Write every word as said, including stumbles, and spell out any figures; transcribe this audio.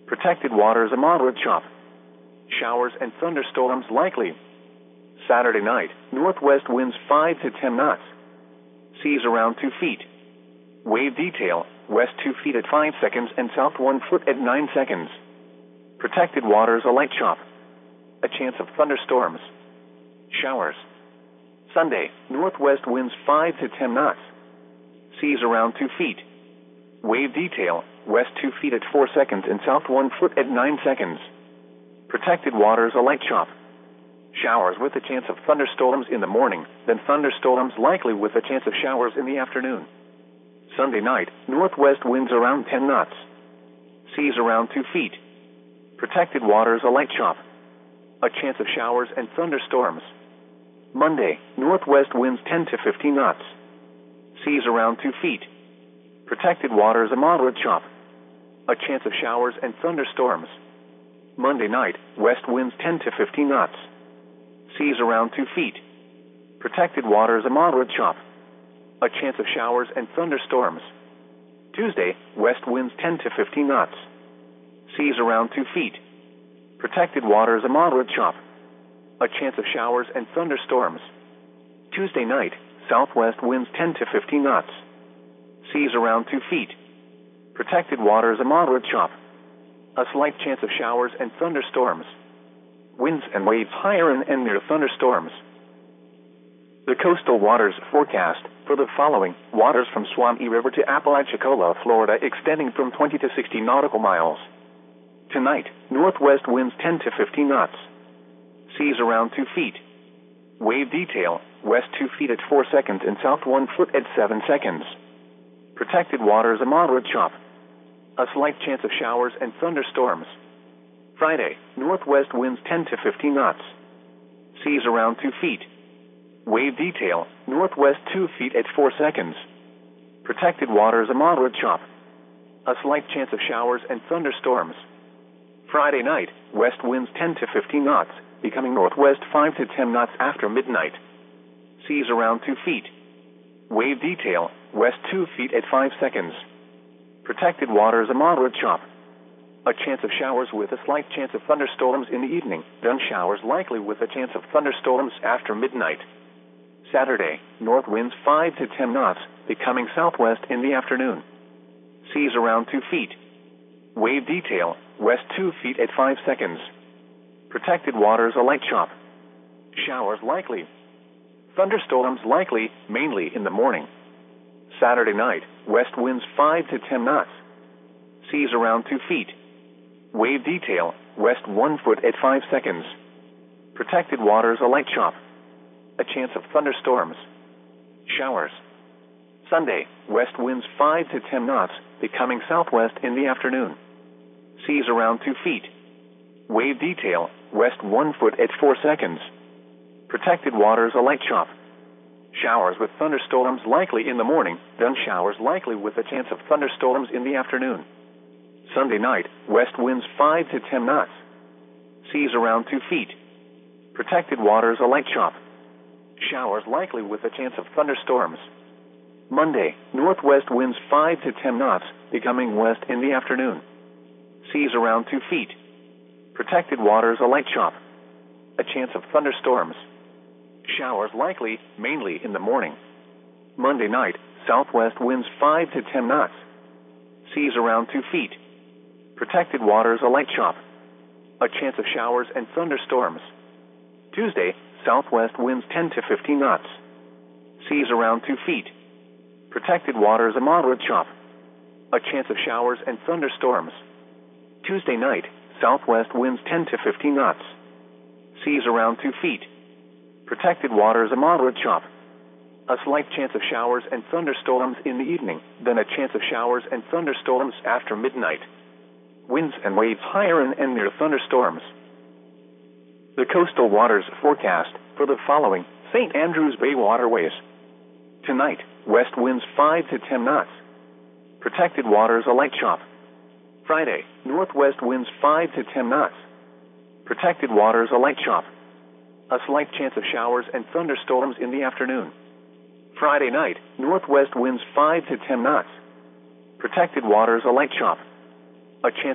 Protected waters a moderate chop. Showers and thunderstorms likely. Saturday night, northwest winds five to ten knots. Seas around two feet. Wave detail, west two feet at five seconds and south one foot at nine seconds. Protected waters a light chop. A chance of thunderstorms. Showers. Sunday, northwest winds five to ten knots. Seas around two feet. Wave detail, west two feet at four seconds and south one foot at nine seconds. Protected waters a light chop. Showers with a chance of thunderstorms in the morning, then thunderstorms likely with a chance of showers in the afternoon. Sunday night, northwest winds around ten knots. Seas around two feet. Protected waters a light chop. A chance of showers and thunderstorms. Monday, northwest winds ten to fifteen knots. Seas around two feet. Protected waters a moderate chop. A chance of showers and thunderstorms. Monday night, west winds ten to fifteen knots. Seas around two feet. Protected waters a moderate chop. A chance of showers and thunderstorms. Tuesday, west winds ten to fifteen knots. Seas around two feet. Protected waters a moderate chop. A chance of showers and thunderstorms. Tuesday night, southwest winds ten to fifteen knots. Seas around two feet. Protected waters a moderate chop. A slight chance of showers and thunderstorms. Winds and waves higher and, and near thunderstorms. The coastal waters forecast for the following: waters from Swami River to Apalachicola, Florida, extending from twenty to sixty nautical miles. Tonight, northwest winds ten to fifteen knots. Seas around two feet. Wave detail, west two feet at four seconds and south one foot at seven seconds. Protected waters a moderate chop. A slight chance of showers and thunderstorms. Friday, northwest winds ten to fifteen knots. Seas around two feet. Wave detail, northwest two feet at four seconds. Protected waters a moderate chop. A slight chance of showers and thunderstorms. Friday night, west winds ten to fifteen knots, becoming northwest five to ten knots after midnight. Seas around two feet. Wave detail, west two feet at five seconds. Protected waters a moderate chop. A chance of showers with a slight chance of thunderstorms in the evening, then showers likely with a chance of thunderstorms after midnight. Saturday, north winds five to ten knots, becoming southwest in the afternoon. Seas around two feet. Wave detail, west two feet at five seconds. Protected waters a light chop. Showers likely. Thunderstorms likely, mainly in the morning. Saturday night, west winds five to ten knots. Seas around two feet. Wave detail, west one foot at five seconds. Protected waters a light chop. A chance of thunderstorms. Showers. Sunday, west winds five to ten knots, becoming southwest in the afternoon. Seas around two feet. Wave detail, west one foot at four seconds. Protected waters a light chop. Showers with thunderstorms likely in the morning, then showers likely with a chance of thunderstorms in the afternoon. Sunday night, west winds five to ten knots. Seas around two feet. Protected waters a light chop. Showers likely with a chance of thunderstorms. Monday, northwest winds five to ten knots, becoming west in the afternoon. Seas around two feet. Protected waters a light chop. A chance of thunderstorms. Showers likely, mainly in the morning. Monday night, southwest winds five to ten knots. Seas around two feet. Protected waters a light chop. A chance of showers and thunderstorms. Tuesday, southwest winds ten to fifteen knots. Seas around two feet. Protected waters a moderate chop. A chance of showers and thunderstorms. Tuesday night, southwest winds ten to fifteen knots. Seas around two feet. Protected waters a moderate chop. A slight chance of showers and thunderstorms in the evening, then a chance of showers and thunderstorms after midnight. Winds and waves higher and, and near thunderstorms. The coastal waters forecast for the following: Saint Andrews Bay waterways. Tonight, west winds five to ten knots. Protected waters a light chop. Friday, northwest winds five to ten knots. Protected waters a light chop. A slight chance of showers and thunderstorms in the afternoon. Friday night, northwest winds five to ten knots. Protected waters a light chop. A chance